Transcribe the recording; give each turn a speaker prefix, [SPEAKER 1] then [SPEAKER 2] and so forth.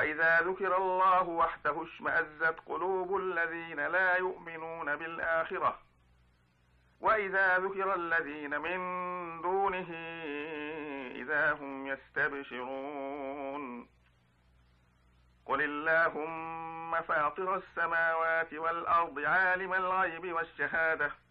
[SPEAKER 1] وإذا ذكر الله وحده اشمأزت قلوب الذين لا يؤمنون بالآخرة وإذا ذكر الذين من دونه إذا هم يستبشرون قل اللهم فاطر السماوات والأرض عالم الغيب والشهادة